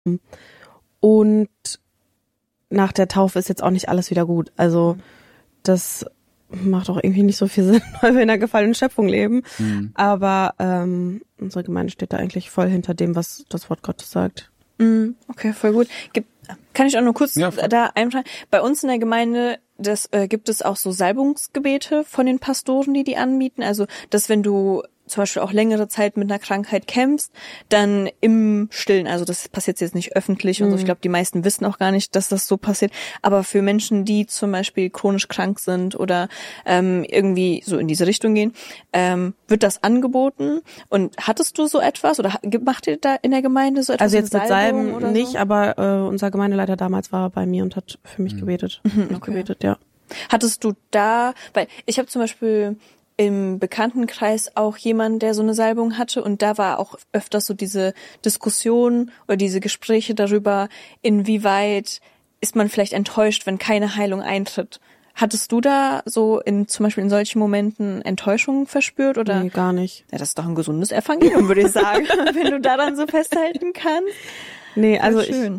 Und nach der Taufe ist jetzt auch nicht alles wieder gut. Also das macht auch irgendwie nicht so viel Sinn, weil wir in einer gefallenen Schöpfung leben. Aber unsere Gemeinde steht da eigentlich voll hinter dem, was das Wort Gottes sagt. Okay, voll gut. Kann ich auch nur kurz da einschreiben? Bei uns in der Gemeinde gibt es auch so Salbungsgebete von den Pastoren, die anbieten. Also, dass wenn du zum Beispiel auch längere Zeit mit einer Krankheit kämpfst, dann im Stillen, also das passiert jetzt nicht öffentlich und so, ich glaube, die meisten wissen auch gar nicht, dass das so passiert, aber für Menschen, die zum Beispiel chronisch krank sind oder irgendwie so in diese Richtung gehen, wird das angeboten. Und hattest du so etwas oder macht ihr da in der Gemeinde so etwas? Also jetzt mit Salben oder nicht, so? Aber unser Gemeindeleiter damals war bei mir und hat für mich gebetet. Gebetet, ja. Hattest du da, weil ich habe zum Beispiel im Bekanntenkreis auch jemanden, der so eine Salbung hatte, und da war auch öfters so diese Diskussion oder diese Gespräche darüber, inwieweit ist man vielleicht enttäuscht, wenn keine Heilung eintritt. Hattest du da so zum Beispiel in solchen Momenten Enttäuschungen verspürt oder? Nee, gar nicht. Ja, das ist doch ein gesundes Evangelium, würde ich sagen, wenn du daran so festhalten kannst. Nee, also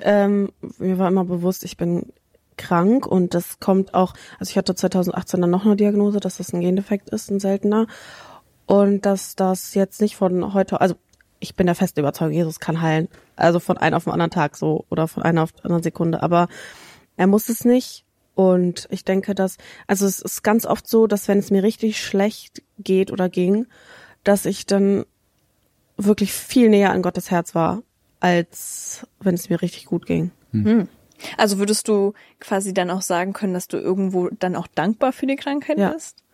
mir war immer bewusst, ich bin krank und das kommt auch, also ich hatte 2018 dann noch eine Diagnose, dass das ein Gendefekt ist, ein seltener, und dass das jetzt nicht von heute, also ich bin der festen Überzeugung, Jesus kann heilen, also von einem auf den anderen Tag so oder von einer auf die andere Sekunde, aber er muss es nicht. Und ich denke, also es ist ganz oft so, dass wenn es mir richtig schlecht geht oder ging, dass ich dann wirklich viel näher an Gottes Herz war, als wenn es mir richtig gut ging. Also würdest du quasi dann auch sagen können, dass du irgendwo dann auch dankbar für die Krankheit bist?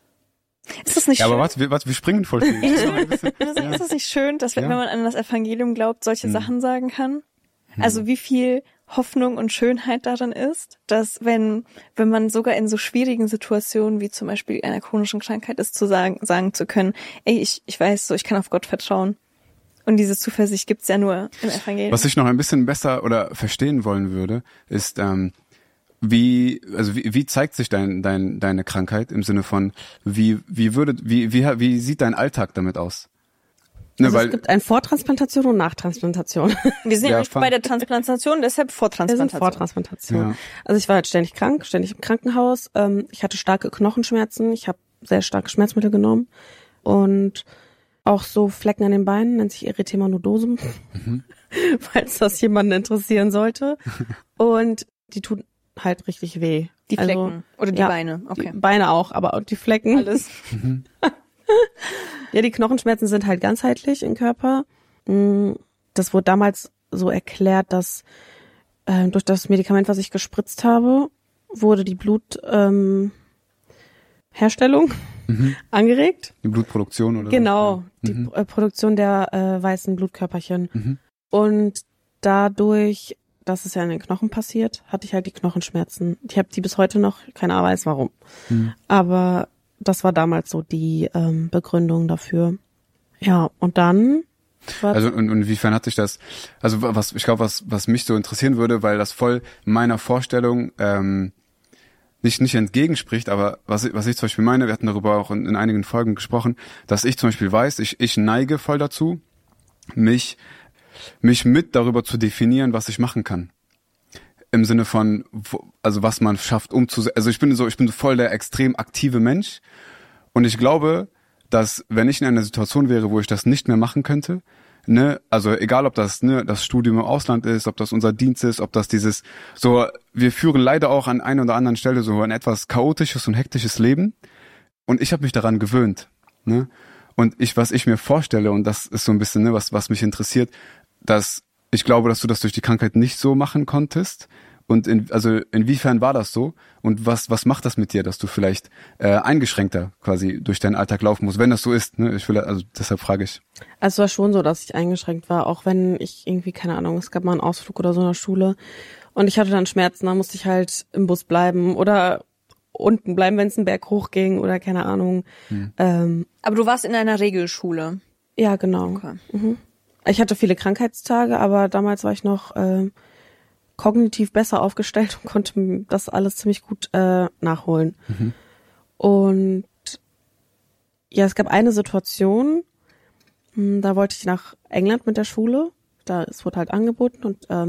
Ist das nicht schön? Aber warte, wir springen voll viel. Ist das nicht schön, dass wenn man an das Evangelium glaubt, solche Sachen sagen kann? Also wie viel Hoffnung und Schönheit darin ist, dass wenn man sogar in so schwierigen Situationen wie zum Beispiel einer chronischen Krankheit ist, sagen zu können, ey, ich weiß so, ich kann auf Gott vertrauen. Und diese Zuversicht gibt's ja nur im Evangelium. Was ich noch ein bisschen besser oder verstehen wollen würde, ist, wie zeigt sich deine Krankheit im Sinne von, wie sieht dein Alltag damit aus? Ne, also es gibt eine Vortransplantation und Nachtransplantation. Wir sind ja nicht bei der Transplantation, deshalb Vortransplantation. Ja. Also ich war halt ständig krank, ständig im Krankenhaus. Ich hatte starke Knochenschmerzen. Ich habe sehr starke Schmerzmittel genommen. Und auch so Flecken an den Beinen, nennt sich Erythema nodosum, falls das jemanden interessieren sollte. Und die tun halt richtig weh. Die Flecken oder die Beine, okay. Die Beine auch, aber auch die Flecken. Alles. Ja, die Knochenschmerzen sind halt ganzheitlich im Körper. Das wurde damals so erklärt, dass durch das Medikament, was ich gespritzt habe, wurde die Blutherstellung angeregt. Die Blutproduktion oder Genau, die Produktion der weißen Blutkörperchen. Und dadurch, dass es ja in den Knochen passiert, hatte ich halt die Knochenschmerzen. Ich habe die bis heute noch, keiner weiß warum. Aber das war damals so die Begründung dafür. Ja, und dann... Also und inwiefern hat sich das, also was mich so interessieren würde, weil das voll meiner Vorstellung nicht entgegenspricht, aber was ich zum Beispiel meine, wir hatten darüber auch in einigen Folgen gesprochen, dass ich zum Beispiel weiß, ich neige voll dazu, mich mit darüber zu definieren, was ich machen kann. Im Sinne von, also was man schafft, also ich bin voll der extrem aktive Mensch, und ich glaube, dass wenn ich in einer Situation wäre, wo ich das nicht mehr machen könnte, ne, also egal ob das das Studium im Ausland ist, ob das unser Dienst ist, ob das wir führen leider auch an einer oder anderen Stelle so ein etwas chaotisches und hektisches Leben, und ich habe mich daran gewöhnt, ne, und was ich mir vorstelle, und das ist so ein bisschen, ne, was mich interessiert, dass ich glaube, dass du das durch die Krankheit nicht so machen konntest. Und inwiefern war das so? Und was macht das mit dir, dass du vielleicht eingeschränkter quasi durch deinen Alltag laufen musst, wenn das so ist? Ne? Deshalb frage ich. Also es war schon so, dass ich eingeschränkt war, auch wenn ich irgendwie, keine Ahnung, es gab mal einen Ausflug oder so in der Schule und ich hatte dann Schmerzen, dann musste ich halt im Bus bleiben oder unten bleiben, wenn es einen Berg hochging oder keine Ahnung. Aber du warst in einer Regelschule? Ja, genau. Okay. Ich hatte viele Krankheitstage, aber damals war ich noch kognitiv besser aufgestellt und konnte das alles ziemlich gut nachholen. Und ja, es gab eine Situation, da wollte ich nach England mit der Schule. es wurde halt angeboten und